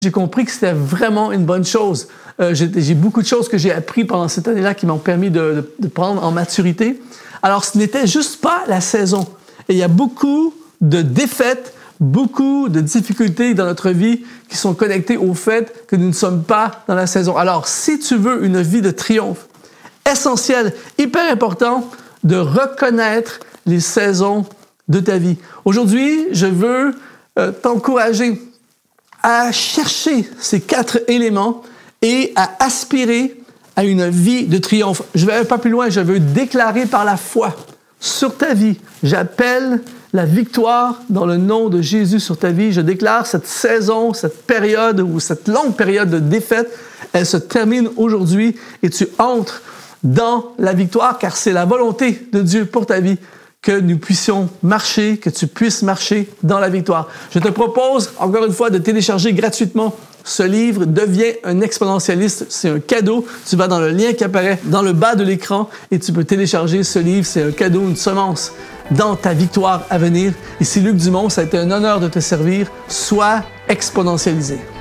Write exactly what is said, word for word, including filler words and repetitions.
J'ai compris que c'était vraiment une bonne chose. Euh, j'ai, j'ai beaucoup de choses que j'ai appris pendant cette année-là qui m'ont permis de, de, de prendre en maturité. Alors, ce n'était juste pas la saison. Et il y a beaucoup de défaites, beaucoup de difficultés dans notre vie qui sont connectées au fait que nous ne sommes pas dans la saison. Alors, si tu veux une vie de triomphe, essentiel, hyper important de reconnaître les saisons de ta vie. Aujourd'hui, je veux euh, t'encourager à chercher ces quatre éléments et à aspirer à une vie de triomphe. Je vais un pas plus loin, je veux déclarer par la foi sur ta vie. J'appelle la victoire dans le nom de Jésus sur ta vie. Je déclare cette saison, cette période ou cette longue période de défaite, elle se termine aujourd'hui et tu entres dans la victoire car c'est la volonté de Dieu pour ta vie que nous puissions marcher, que tu puisses marcher dans la victoire. Je te propose, encore une fois, de télécharger gratuitement ce livre, Deviens un exponentialiste. C'est un cadeau. Tu vas dans le lien qui apparaît dans le bas de l'écran et tu peux télécharger ce livre. C'est un cadeau, une semence dans ta victoire à venir. Ici Luc Dumont, ça a été un honneur de te servir. Sois exponentialisé.